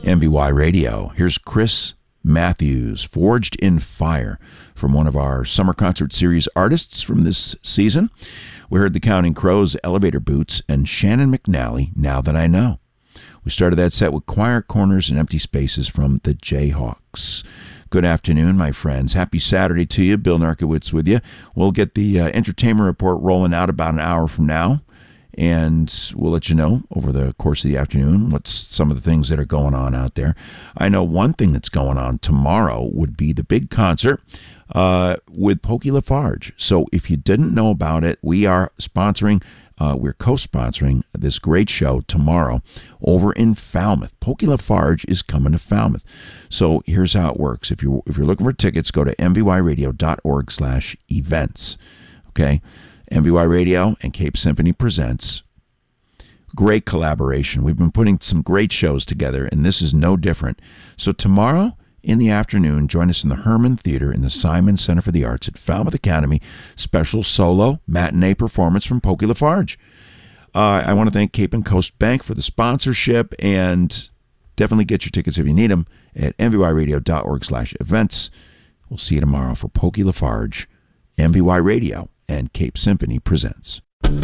MVY Radio. Here's Chris Matthews, Forged in Fire, from one of our summer concert series artists from this season. We heard the Counting Crows, Elevator Boots, and Shannon McNally, Now That I Know. We started that set with Quiet Corners and Empty Spaces from the Jayhawks. Good afternoon, my friends. Happy Saturday to you. Bill Narkowitz with you. We'll get the entertainment report rolling out about an hour from now, and we'll let you know over the course of the afternoon what's some of the things that are going on out there. I know one thing that's going on tomorrow would be the big concert with Pokey Lafarge. So if you didn't know about it, we are sponsoring, we're co-sponsoring this great show tomorrow over in Falmouth. Pokey Lafarge is coming to Falmouth. So here's how it works. If you're looking for tickets, go to mvyradio.org/events. Okay? MVY Radio and Cape Symphony presents. Great collaboration. We've been putting some great shows together, and this is no different. So tomorrow in the afternoon, join us in the Herman Theater in the Simon Center for the Arts at Falmouth Academy. Special solo matinee performance from Pokey Lafarge. I want to thank Cape and Coast Bank for the sponsorship, and definitely get your tickets if you need them at mvyradio.org/events. We'll see you tomorrow for Pokey Lafarge, MVY Radio, and Cape Symphony presents.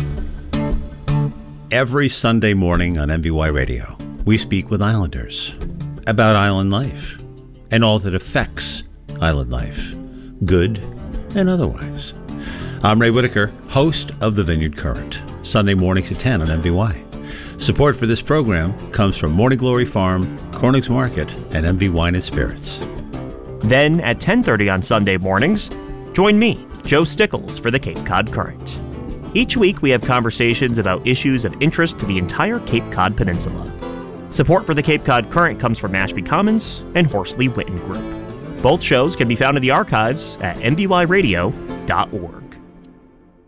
Every Sunday morning on MVY Radio, we speak with Islanders about island life and all that affects island life, good and otherwise. I'm Ray Whitaker, host of The Vineyard Current, Sunday mornings at 10 on MVY. Support for this program comes from Morning Glory Farm, Corning's Market, and MV Wine and Spirits. Then at 10:30 on Sunday mornings, join me, Joe Stickles, for the Cape Cod Current. Each week we have conversations about issues of interest to the entire Cape Cod Peninsula. Support for the Cape Cod Current comes from Mashpee Commons and Horsley Witten Group. Both shows can be found in the archives at mvyradio.org.